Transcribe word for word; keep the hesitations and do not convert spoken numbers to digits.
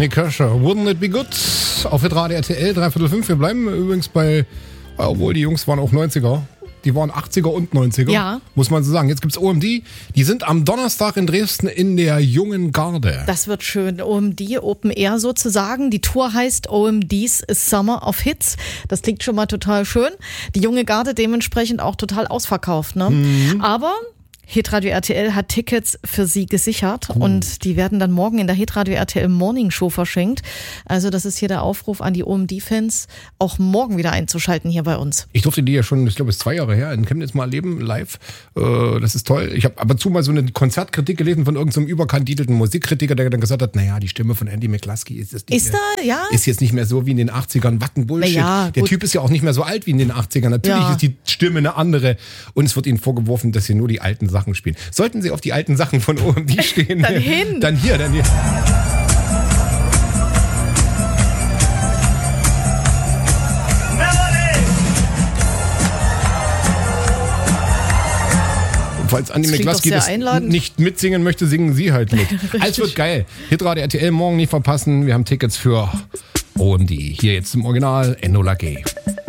Nick Kershaw, Wouldn't It Be Good? Auf Hitradio R T L, dreiviertel fünf. Wir bleiben übrigens bei, obwohl die Jungs waren auch neunziger. Die waren achtziger und neunziger, ja. Muss man so sagen. Jetzt gibt's O M D. Die sind am Donnerstag in Dresden in der Jungen Garde. Das wird schön. O M D, Open Air sozusagen. Die Tour heißt O M D's Summer of Hits. Das klingt schon mal total schön. Die Junge Garde dementsprechend auch total ausverkauft, ne? Mhm. Aber Hitradio R T L hat Tickets für sie gesichert cool. Und die werden dann morgen in der Hitradio R T L Morning Show verschenkt. Also das ist hier der Aufruf an die O M D-Fans, auch morgen wieder einzuschalten hier bei uns. Ich durfte die ja schon, ich glaube, es ist zwei Jahre her, in Chemnitz mal erleben, live. Äh, das ist toll. Ich habe ab und zu mal so eine Konzertkritik gelesen von irgendeinem so überkandidelten Musikkritiker, der dann gesagt hat, naja, die Stimme von Andy McCluskey ist jetzt nicht ist mehr, da, ja? ist jetzt nicht mehr so wie in den achtzigern. Was ein Bullshit. Ja, der Typ ist ja auch nicht mehr so alt wie in den achtzigern. Natürlich ja. Ist die Stimme eine andere. Und es wird ihnen vorgeworfen, dass sie nur die alten Sachen spielen. Sollten Sie auf die alten Sachen von O M D stehen, dann hin. Dann hier, dann hier. Falls Andy McCluskey das nicht mitsingen möchte, singen Sie halt mit. Alles wird geil. Hitradio R T L morgen nicht verpassen. Wir haben Tickets für O M D. Hier jetzt im Original Enola Gay.